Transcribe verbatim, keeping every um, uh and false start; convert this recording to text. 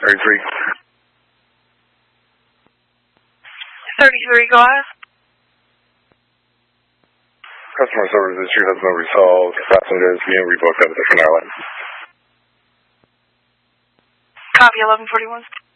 thirty-three. thirty-three, go ahead. Customer service issue has been resolved. Passengers being rebooked at a different airline. Copy eleven forty-one.